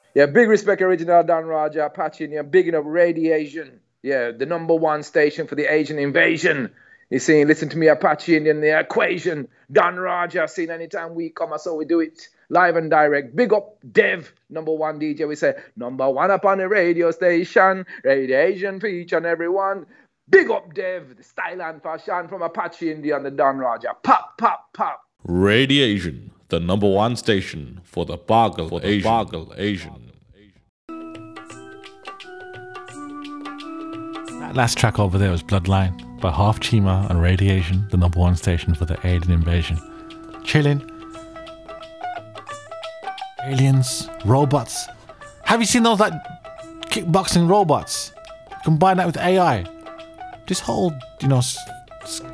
Yeah, big respect, original Don Roger, Apache, and you're bigging up Radiation. Yeah, the number one station for the Asian invasion. You see, listen to me, Apache, and then the equation. Don Roger, seen anytime we come, so we do it live and direct. Big up Dev, number one DJ. We say, number one up on the radio station. Radiation for each and every one. Big up Dev, the style and fashion from Apache India and the Don Roger. Pop, pop, pop. Radiation, the number one station for the Bargle Asian. That last track over there was Bloodline by Half Chima on Radiation, the number one station for the Alien Invasion. Chilling. Aliens, robots. Have you seen those like kickboxing robots? Combine that with AI. This whole,